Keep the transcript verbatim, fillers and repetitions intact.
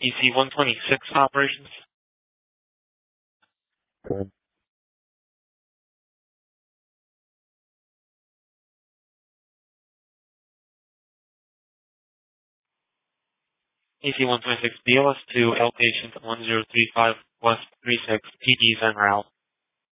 E C one twenty-six operations. Good. E C one twenty-six B L S to outpatient one zero three five West three six T D Zen route.